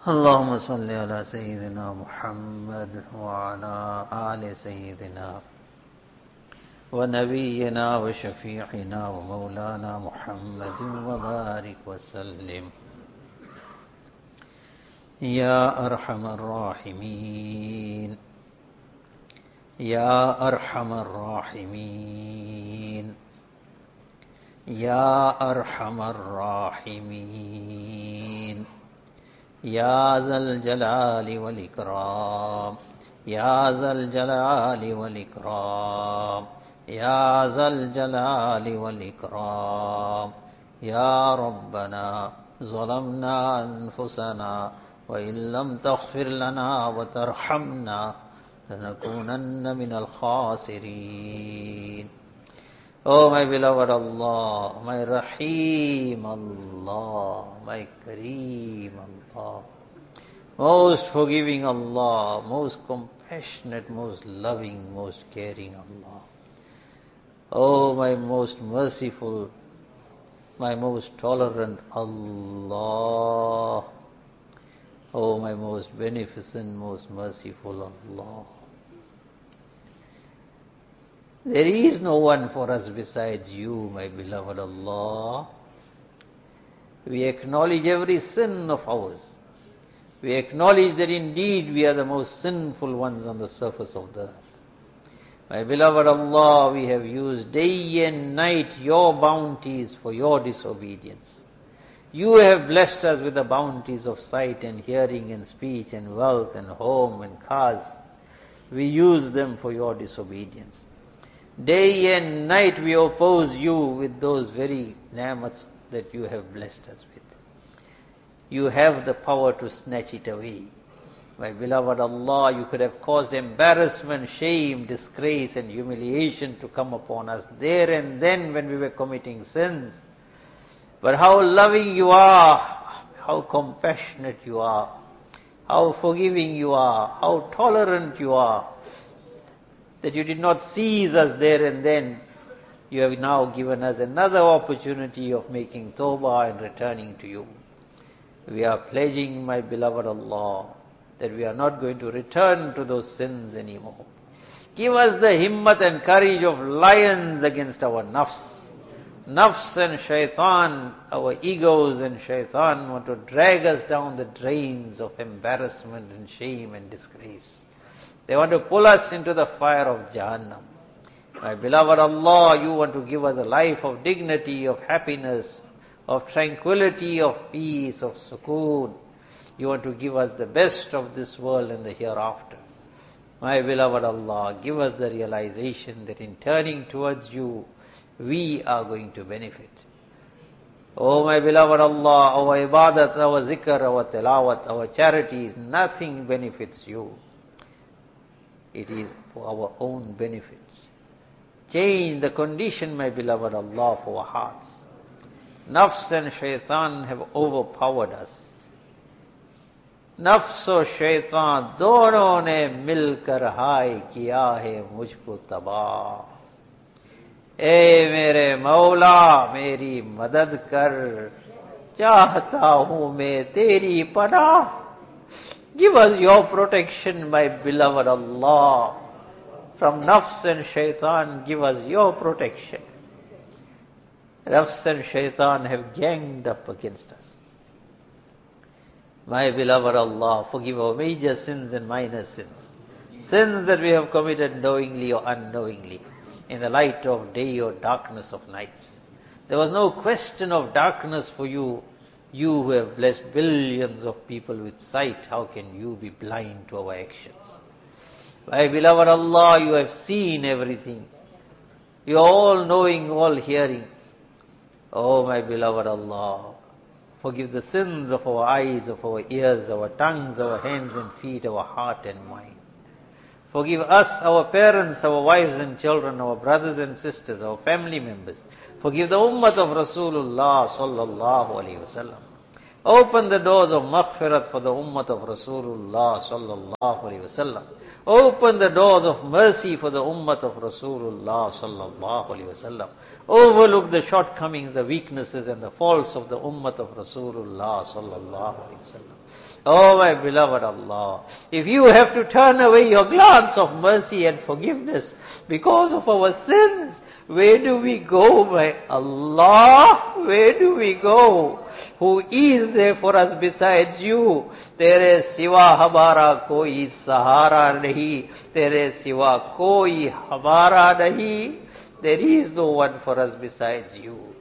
اللهم صل على سيدنا محمد وعلى آل سيدنا ونبينا وشفيعنا ومولانا محمد وبارك وسلم. يا أرحم الراحمين يا أرحم الراحمين يا أرحم الراحمين يا ذا الجلال والإكرام يا ذا الجلال والإكرام يا ذا الجلال والإكرام. يا ربنا ظلمنا أنفسنا وإن لم تغفر لنا وترحمنا لنكونن من الخاسرين. Oh my beloved Allah, my Rahim Allah, my Kareem Allah, most forgiving Allah, most compassionate, most loving, most caring Allah. Oh my most merciful, my most tolerant Allah. Oh my most beneficent, most merciful Allah. There is no one for us besides you, my beloved Allah. We acknowledge every sin of ours. We acknowledge that indeed we are the most sinful ones on the surface of the earth. My beloved Allah, we have used day and night your bounties for your disobedience. You have blessed us with the bounties of sight and hearing and speech and wealth and home and cars. We use them for your disobedience. Day and night we oppose you with those very ni'mats that you have blessed us with. You have the power to snatch it away. My beloved Allah, you could have caused embarrassment, shame, disgrace and humiliation to come upon us there and then when we were committing sins. But how loving you are, how compassionate you are, how forgiving you are, how tolerant you are, that you did not seize us there and then. You have now given us another opportunity of making tawbah and returning to you. We are pledging, my beloved Allah, that we are not going to return to those sins anymore. Give us the himmat and courage of lions against our nafs. Nafs and shaitan, our egos and shaitan want to drag us down the drains of embarrassment and shame and disgrace. They want to pull us into the fire of Jahannam. My beloved Allah, you want to give us a life of dignity, of happiness, of tranquility, of peace, of sukoon. You want to give us the best of this world and the hereafter. My beloved Allah, give us the realization that in turning towards you, we are going to benefit. Oh my beloved Allah, our ibadat, our zikr, our tilawat, our charities, nothing benefits you. It is for our own benefit. Change the condition, my beloved Allah, for our hearts. Nafs and shaitan have overpowered us. Nafs और शैतान दोनों ने मिलकर हाय किया है मुझको तबाह. ए मेरे मौला मेरी मदद कर, चाहता हूँ मैं तेरी पनाह. Give us your protection, my beloved Allah. From nafs and shaitan, give us your protection. Nafs and shaitan have ganged up against us. My beloved Allah, forgive our major sins and minor sins. Sins that we have committed knowingly or unknowingly, in the light of day or darkness of nights. There was no question of darkness for you. You who have blessed billions of people with sight, how can you be blind to our actions? My beloved Allah, you have seen everything. You are all knowing, all hearing. Oh my beloved Allah, forgive the sins of our eyes, of our ears, our tongues, our hands and feet, our heart and mind. Forgive us, our parents, our wives and children, our brothers and sisters, our family members. Forgive the ummah of Rasulullah sallallahu alayhi wa sallam. Open the doors of maghfirat for the ummah of Rasulullah sallallahu alaihi wasallam. Open the doors of mercy for the ummah of Rasulullah sallallahu alaihi wasallam. Overlook the shortcomings, the weaknesses and the faults of the ummah of Rasulullah sallallahu alaihi wasallam. Oh my beloved Allah, if you have to turn away your glance of mercy and forgiveness because of our sins, where do we go, my Allah? Where do we go? Who is there for us besides you? Tere siwa hamara koi sahara nahi. Tere siwa koi hamara nahi. There is no one for us besides you.